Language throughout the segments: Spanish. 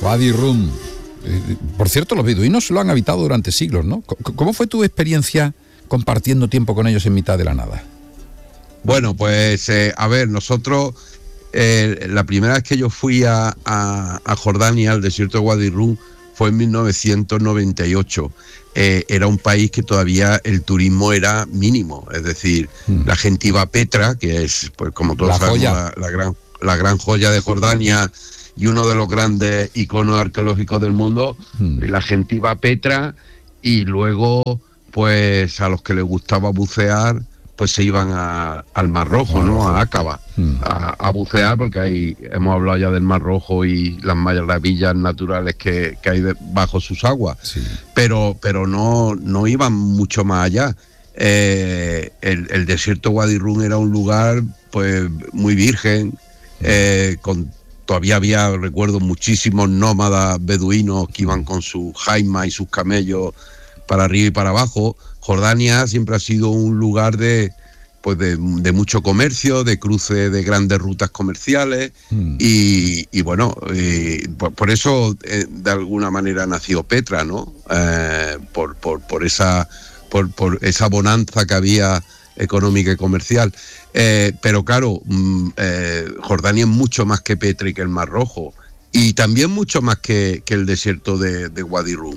Wadi Rum. Por cierto, los beduinos lo han habitado durante siglos, ¿no? ¿Cómo fue tu experiencia compartiendo tiempo con ellos en mitad de la nada? Bueno, pues a ver, nosotros la primera vez que yo fui a Jordania, al desierto de Wadi Rum, fue en 1998. Era un país que todavía el turismo era mínimo, es decir, la gente iba a Petra, que es, pues como todos sabemos, la gran joya de Jordania y uno de los grandes iconos arqueológicos del mundo. La gente iba a Petra y luego, pues a los que les gustaba bucear, pues se iban al Mar Rojo, ¿no? A Aqaba, a bucear, porque ahí hemos hablado ya del Mar Rojo y las maravillas naturales que hay bajo sus aguas. Sí. Pero no iban mucho más allá. El desierto de Wadi Rum era un lugar pues muy virgen, todavía había, recuerdo, muchísimos nómadas beduinos que iban con sus jaimas y sus camellos para arriba y para abajo. Jordania siempre ha sido un lugar de mucho comercio, de cruce de grandes rutas comerciales y bueno, por eso de alguna manera nació Petra, ¿no? Por esa bonanza que había económica y comercial. Pero claro, Jordania es mucho más que Petra y que el Mar Rojo, y también mucho más que el desierto de Wadi Rum.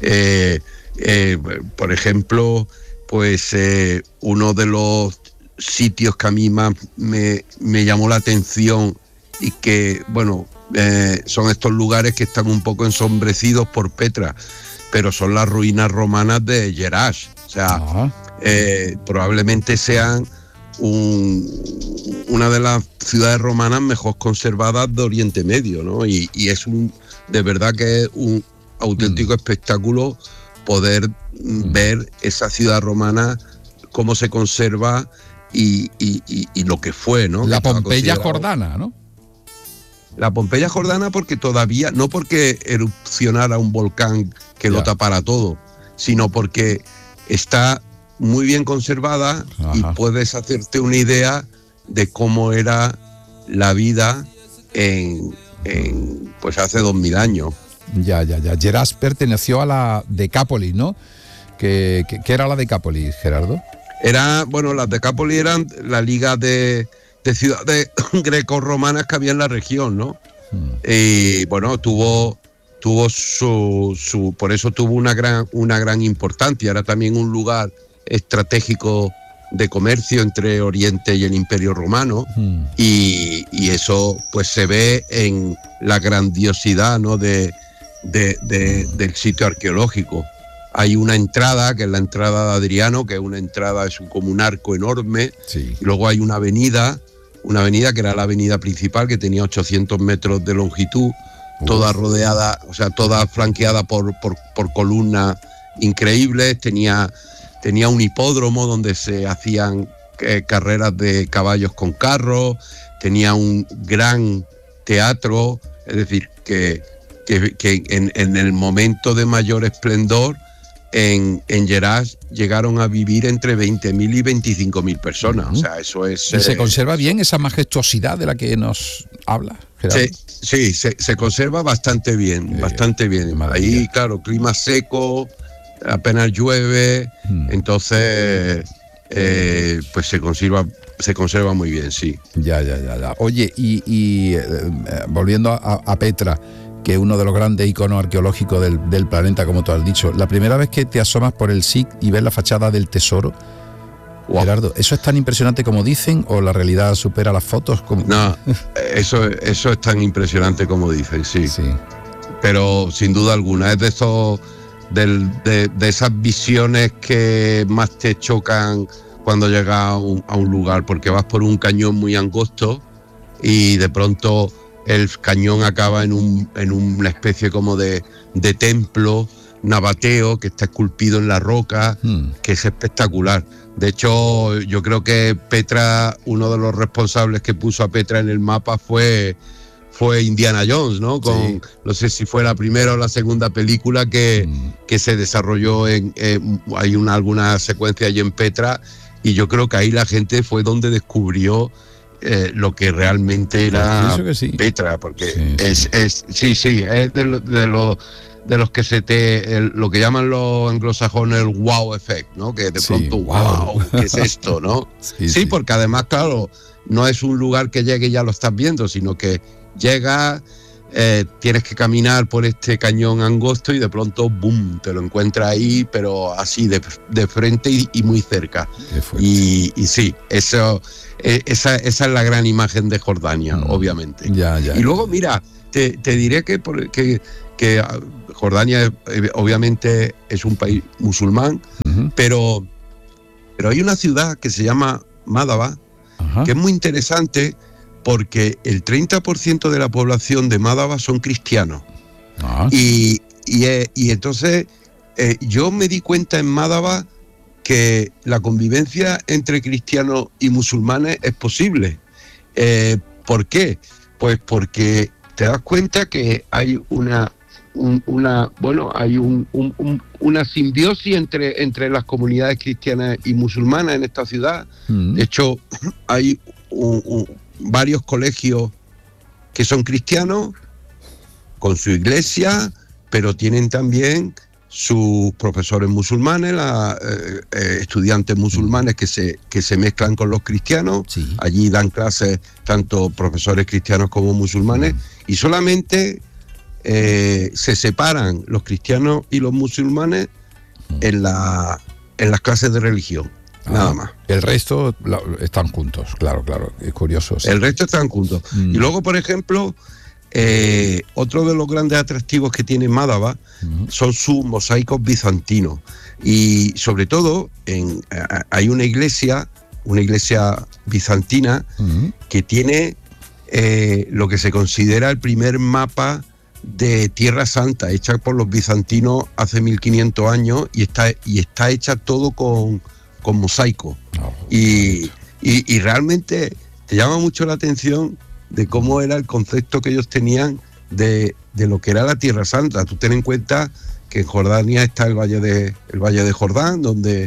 Por ejemplo, pues uno de los sitios que a mí más me llamó la atención y que, bueno, son estos lugares que están un poco ensombrecidos por Petra, pero son las ruinas romanas de Jerash. O sea, probablemente sean una de las ciudades romanas mejor conservadas de Oriente Medio, ¿no? Y es de verdad que es un auténtico espectáculo poder ver esa ciudad romana, cómo se conserva y lo que fue, ¿no? La Pompeya jordana, ¿no? La Pompeya jordana, porque todavía, no porque erupcionara un volcán que lo tapara todo, sino porque está muy bien conservada. Ajá. Y puedes hacerte una idea de cómo era la vida pues hace 2000 años. Ya. Jerash perteneció a la Decápolis, ¿no? ¿Qué era la Decápolis, Gerardo? Las Decápolis eran la liga de ciudades greco-romanas que había en la región, ¿no? Y bueno, tuvo por eso tuvo una gran importancia. Era también un lugar estratégico de comercio entre Oriente y el Imperio Romano, y eso pues se ve en la grandiosidad, ¿no? del sitio arqueológico. Hay una entrada, que es la entrada de Adriano, que es como un arco enorme. Sí. Y luego hay una avenida que era la avenida principal, que tenía 800 metros de longitud, toda rodeada, o sea, toda flanqueada por columnas increíbles. Tenía un hipódromo donde se hacían carreras de caballos con carros, tenía un gran teatro, es decir, que en el momento de mayor esplendor en Jerash llegaron a vivir entre 20.000 y 25.000 personas. O sea, eso es... ¿Y se conserva bien esa majestuosidad de la que nos habla, Gerardo? Sí, se conserva bastante bien, bastante bien. Ahí, claro, clima seco, apenas llueve, entonces pues se conserva muy bien, sí. Ya. Oye, y volviendo a Petra, que es uno de los grandes iconos arqueológicos del planeta, como tú has dicho, la primera vez que te asomas por el SIC y ves la fachada del tesoro, wow. Gerardo, ¿eso es tan impresionante como dicen o la realidad supera las fotos? No, eso es tan impresionante como dicen, sí. Pero sin duda alguna es de esos de esas visiones que más te chocan cuando llegas a un lugar, porque vas por un cañón muy angosto y de pronto el cañón acaba en una especie como de templo nabateo que está esculpido en la roca, que es espectacular. De hecho, yo creo que Petra, uno de los responsables que puso a Petra en el mapa fue Indiana Jones, ¿no? No sé si fue la primera o la segunda película que se desarrolló hay alguna secuencia allí en Petra, y yo creo que ahí la gente fue donde descubrió lo que realmente era sí. Petra, porque sí. es de los que lo que llaman los anglosajones el wow effect, ¿no? Que de pronto, wow, ¿qué es esto, no? Sí, porque además, claro, no es un lugar que llegue y ya lo estás viendo, sino que llega, tienes que caminar por este cañón angosto y de pronto, boom, te lo encuentras ahí, pero así de frente y muy cerca. Y sí, esa es la gran imagen de Jordania, obviamente. Y luego, mira, te diré que Jordania obviamente es un país musulmán, pero hay una ciudad que se llama Mádaba, que es muy interesante porque el 30% de la población de Mádaba son cristianos. Y entonces yo me di cuenta en Mádaba que la convivencia entre cristianos y musulmanes es posible. ¿Por qué? Pues porque te das cuenta que hay una simbiosis entre las comunidades cristianas y musulmanas en esta ciudad. De hecho, hay varios colegios que son cristianos con su iglesia, pero tienen también sus profesores musulmanes, estudiantes musulmanes que se mezclan con los cristianos. Allí dan clases tanto profesores cristianos como musulmanes, y solamente se separan los cristianos y los musulmanes en las clases de religión, nada más. El resto están juntos, claro, es curioso. Sí. El resto están juntos. Y luego, por ejemplo, otro de los grandes atractivos que tiene Mádaba son sus mosaicos bizantinos. Y sobre todo, hay una iglesia bizantina que tiene lo que se considera el primer mapa de Tierra Santa, hecha por los bizantinos hace 1500 años, y está hecha todo con mosaico. Y realmente te llama mucho la atención de cómo era el concepto que ellos tenían de lo que era la Tierra Santa. Tú ten en cuenta que en Jordania está el Valle de Jordán, donde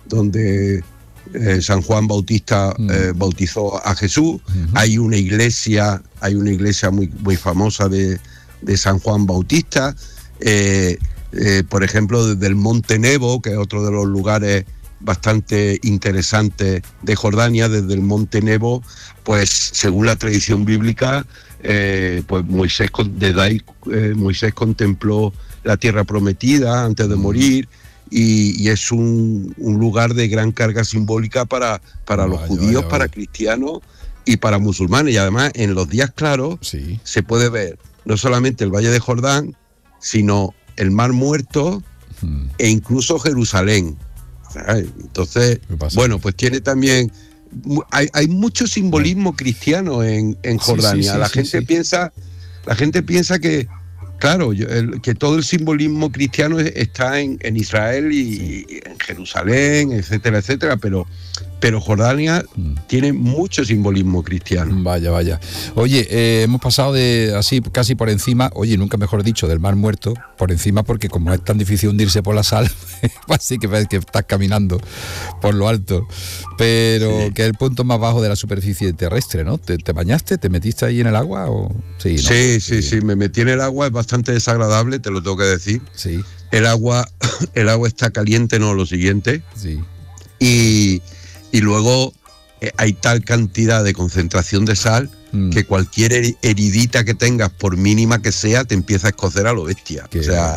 San Juan Bautista bautizó a Jesús. Hay una iglesia muy, muy famosa de San Juan Bautista. Por ejemplo, desde el Monte Nebo, que es otro de los lugares bastante interesantes de Jordania, desde el Monte Nebo, pues según la tradición bíblica, pues Moisés contempló la tierra prometida antes de morir, y es un lugar de gran carga simbólica para los judíos, para cristianos y para musulmanes. Y además, en los días claros se puede ver no solamente el Valle de Jordán, sino el Mar Muerto e incluso Jerusalén. Entonces, bueno, pues tiene también... Hay mucho simbolismo cristiano en Jordania. La gente piensa que, claro, que todo el simbolismo cristiano está en Israel y en Jerusalén, etcétera, etcétera, pero Jordania tiene mucho simbolismo cristiano. Vaya. Oye, hemos pasado de así casi por encima, nunca mejor dicho, del Mar Muerto, por encima, porque como es tan difícil hundirse por la sal, así que ves que estás caminando por lo alto, pero que es el punto más bajo de la superficie terrestre, ¿no? ¿Te bañaste? ¿Te metiste ahí en el agua? Sí, ¿no? Sí, me metí en el agua, es bastante desagradable, te lo tengo que decir. Sí. El agua está caliente, no lo siguiente. Sí. Y luego hay tal cantidad de concentración de sal que cualquier heridita que tengas, por mínima que sea, te empieza a escocer a lo bestia. O sea,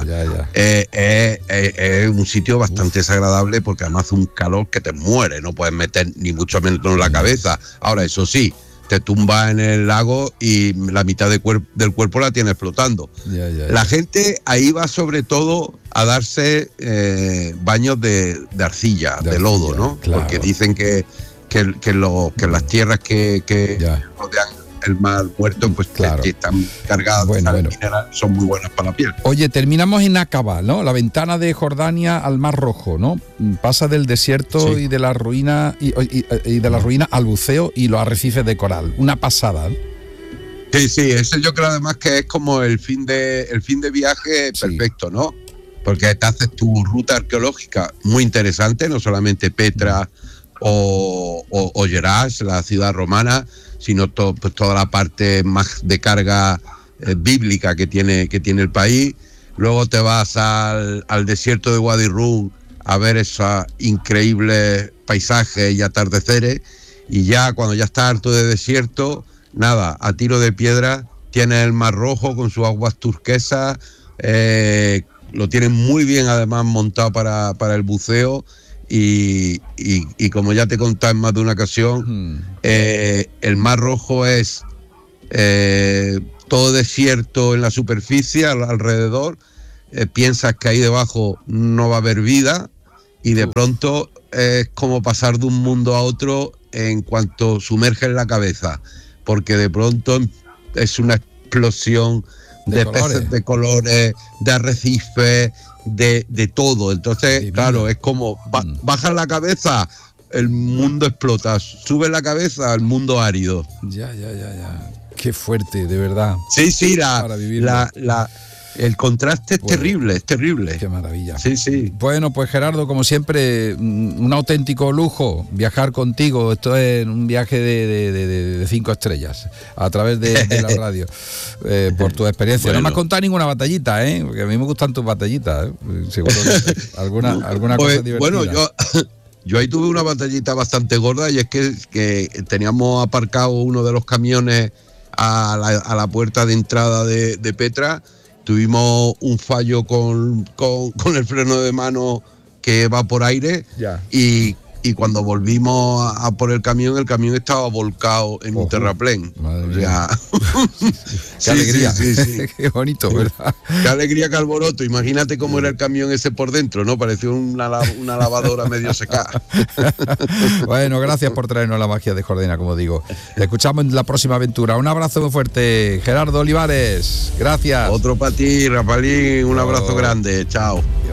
es un sitio bastante desagradable, porque además hace un calor que te muere, no puedes meter ni mucho menos en la cabeza. Ahora, eso sí, te tumbas en el lago y la mitad del cuerpo la tienes flotando. La gente ahí va sobre todo a darse baños de arcilla, de lodo, ¿no? Claro. Porque dicen que las tierras que rodean el Mar Muerto, pues que están cargadas de sal mineral, son muy buenas para la piel. Oye, terminamos en Aqaba, ¿no? La ventana de Jordania al Mar Rojo, ¿no? Pasa del desierto y de la ruina y de la ruina al buceo y los arrecifes de coral. Una pasada, ¿no? Sí, eso yo creo además que es como el fin de viaje perfecto, ¿no? Porque te haces tu ruta arqueológica muy interesante, no solamente Petra o Gerash, la ciudad romana, sino pues toda la parte más de carga bíblica que tiene el país. Luego te vas al desierto de Wadi Rum a ver esos increíbles paisajes y atardeceres, y ya cuando ya estás harto de desierto, nada, a tiro de piedra tienes el Mar Rojo con sus aguas turquesas, lo tienen muy bien además montado para el buceo, y como ya te he contado en más de una ocasión, el Mar Rojo es todo desierto en la superficie, alrededor, piensas que ahí debajo no va a haber vida, y de pronto es como pasar de un mundo a otro en cuanto sumerges la cabeza, porque de pronto es una explosión de peces de colores, de arrecifes, de todo. Entonces, claro, es como bajas la cabeza, el mundo explota, subes la cabeza, el mundo árido. Ya. Qué fuerte, de verdad. Sí, el contraste es terrible, es terrible. Qué maravilla. Sí. Bueno, pues Gerardo, como siempre, un auténtico lujo viajar contigo. Esto es un viaje de 5 estrellas a través de la radio, por tu experiencia. Bueno. No me has contado ninguna batallita, porque a mí me gustan tus batallitas, seguro que alguna cosa divertida. Bueno, yo ahí tuve una batallita bastante gorda, y es que teníamos aparcado uno de los camiones a la puerta de entrada de Petra. Tuvimos un fallo con el freno de mano que va por aire, y cuando volvimos a por el camión estaba volcado en un terraplén. Madre mía. Qué alegría. Sí. Qué bonito, ¿verdad? Qué alegría, qué alboroto. Imagínate cómo era el camión ese por dentro, ¿no? Parecía una lavadora medio secada. Bueno, gracias por traernos la magia de Jordania, como digo. Te escuchamos en la próxima aventura. Un abrazo muy fuerte, Gerardo Olivares. Gracias. Otro para ti, Rapalín. Un abrazo grande. Chao.